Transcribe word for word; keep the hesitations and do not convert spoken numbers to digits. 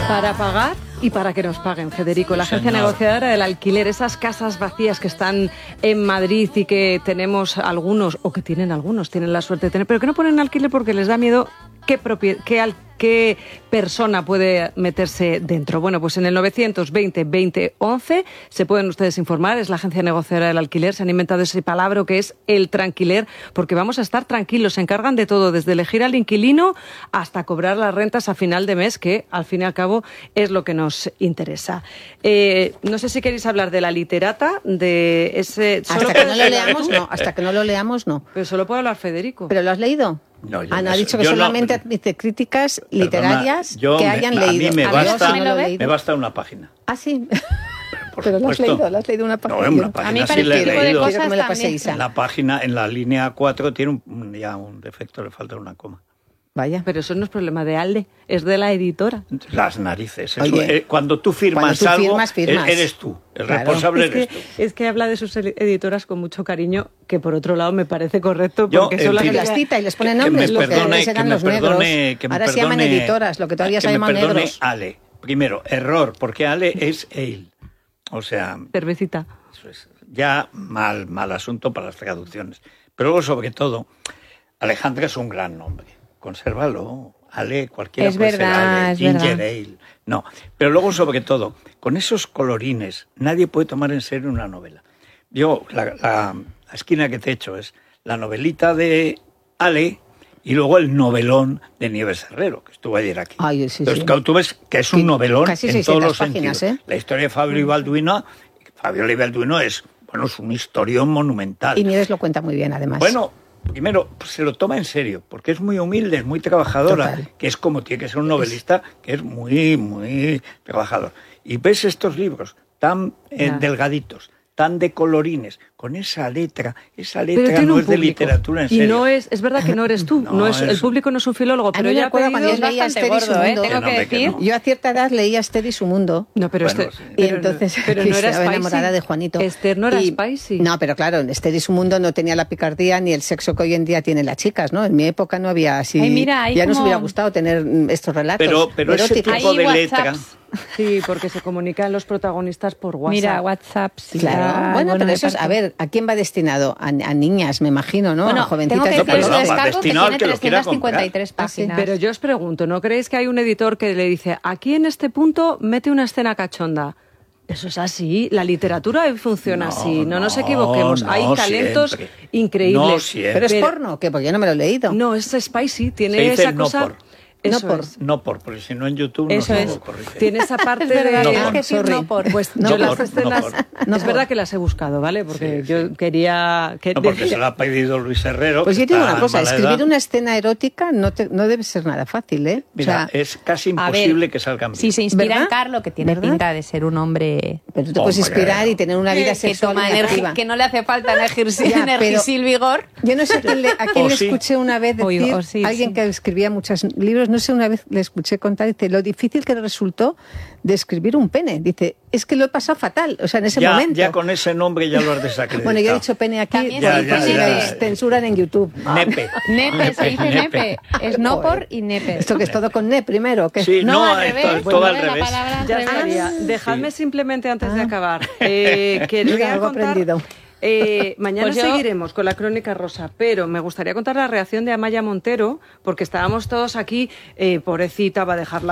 Para pagar y para que nos paguen, Federico. La agencia Señor. negociadora del alquiler, esas casas vacías que están en Madrid y que tenemos algunos, o que tienen algunos, tienen la suerte de tener, pero que no ponen alquiler porque les da miedo qué, propie- qué, al- qué persona puede meterse dentro. Bueno, pues en el novecientos veinte veinte once se pueden ustedes informar. Es la agencia negociadora del alquiler. Se han inventado ese palabra que es el tranquiler, porque vamos a estar tranquilos. Se encargan de todo, desde elegir al inquilino hasta cobrar las rentas a final de mes, que al fin y al cabo es lo que nos interesa. Eh, no sé si queréis hablar de la literata, de ese... Hasta que no lo leamos, no. Hasta que no lo leamos, no. Pero solo puede hablar Federico. ¿Pero lo has leído? No, yo Ana no ha sé. dicho que Yo no- solamente admite críticas Perdona, literarias yo que me- hayan a leído. mí me A ver, basta, si no lo he leído. me basta una página. Ah, sí. Por Pero lo has supuesto. leído, lo has leído una página. No, en una página A mí sí para la he este tipo de leído. cosas Quiero que me la también. paséis, Isa. La página, en la línea cuatro, tiene un- un, ya un defecto, le falta una coma. Vaya. Pero eso no es problema de Alde, es de la editora. Las narices. Oye, Eso, eh, cuando tú firmas cuando tú algo, firmas, firmas. e- eres tú. El Claro. responsable Es que, eres tú. es que habla de sus edi- editoras con mucho cariño, que por otro lado me parece correcto, Yo, porque en son las fin, que las cita y les pone que- que nombres, me los que perdone- antes que eran me los perdone- negros. que me Ahora se llaman perdone- editoras, lo que todavía se que me llaman perdone negros. Ale. Primero, error, porque Ale es él. O sea, cervecita. eso es ya mal, mal asunto para las traducciones. Pero luego, sobre todo, Alejandra es un gran nombre. Consérvalo. Ale, cualquiera Es puede ser verdad, Ale. es Ginger verdad. Ale. No. Pero luego, sobre todo, con esos colorines, nadie puede tomar en serio una novela. Yo, la, la- la esquina que te he hecho es la novelita de Ale y luego el novelón de Nieves Herrero, que estuvo ayer aquí. Ay, sí, Entonces, sí. claro, tú ves que es un Que novelón casi en todos los seiscientas páginas, sentidos. ¿eh? La historia de Fabio y Balduino, Fabio y Balduino es, bueno, es un historión monumental. Y Nieves lo cuenta muy bien, además. Bueno, primero, pues, se lo toma en serio, porque es muy humilde, es muy trabajadora, Total. que es como tiene que ser un novelista, que es muy, muy trabajador. Y ves estos libros tan eh, Ya. delgaditos, tan de colorines, con esa letra, esa Pero letra tiene no un es de público. literatura en y serio. no es, es verdad que no eres tú, No, no es, el es- público no es un filólogo, A pero mí me ella ha acuerdo cuando pedido... yo leía bastante Esther y su gordo, ¿eh? mundo. Tengo Que no, que hombre, que decir. no. Yo a cierta edad leía Esther y su mundo. No, pero, Bueno, este, sí. Y pero- entonces pero aquí no era estaba spicy. enamorada de Juanito. Esther no era Y- spicy. No, pero claro, en Esther y su mundo no tenía la picardía ni el sexo que hoy en día tienen las chicas, ¿no? En mi época no había así. Ay, mira, hay ya nos como- hubiera gustado tener mm, estos relatos. Pero, pero ese eróticos. tipo Hay de WhatsApps. letra... Sí, porque se comunican los protagonistas por WhatsApp. Mira, WhatsApp. sí, Claro. tal, bueno, pero me eso es, parece- a ver, ¿a quién va destinado? A, a niñas, me imagino, ¿no? Bueno, a jovencitas tengo que de decir pero que no, colores. va descargo que destinado al tiene que lo quiera trescientas cincuenta y tres comprar. Ah, sí. páginas. Pero yo os pregunto, ¿no creéis que hay un editor que le dice, aquí en este punto mete una escena cachonda? Eso es así, la literatura hoy funciona No, así, no, nos no, equivoquemos, no hay talentos siempre. increíbles. No siempre. Pero es porno, que porque yo no me lo he leído. No, es spicy, tiene Se dice esa no cosa... por. Eso No por. es. No por, porque si no en YouTube Eso no es. se corrige. Tiene esa parte Es verdad, de... tienes que decir sorry. no por. Pues No yo por, las no escenas, por. No es por. verdad que las he buscado, ¿vale? Porque Sí, yo sí. quería... Que No, porque se lo ha pedido Luis Herrero. Pues que yo te digo está una cosa, en mala escribir edad. una escena erótica no, te- no debe ser nada fácil, ¿eh? Mira, o sea, es casi A ver, imposible que salgan bien. Si se inspira ¿Verdad? en Carlo, que tiene ¿Verdad? pinta de ser un hombre pero tú te puedes Hombre. inspirar y tener una vida que sexual toma muy energi- activa. que no le hace falta energisil, Ya, pero- energisil vigor. Yo no sé a quién le, a quién O le sí. escuché una vez O- decir, o sí, alguien sí. que escribía muchos libros, no sé, una vez le escuché contar, dice, lo difícil que le resultó de escribir un pene. Dice, es que lo he pasado fatal, o sea, en ese ya, momento. ya con ese nombre ya lo has desacreditado. Bueno, yo he dicho pene aquí, También por se ahí dice por si nepe. les censuran en YouTube. Nepe. Nepe, se dice nepe. Es no por y nepe. Esto que es todo con ne primero, que Sí, no, al esto revés, es todo al la revés. palabra al Ya revés. estaría. Dejadme simplemente antes de acabar. Eh, quería Mira, algo contar- aprendido. eh, mañana Pues yo- seguiremos con la Crónica Rosa, pero me gustaría contar la reacción de Amaya Montero, porque estábamos todos aquí, eh, pobrecita, va a dejar la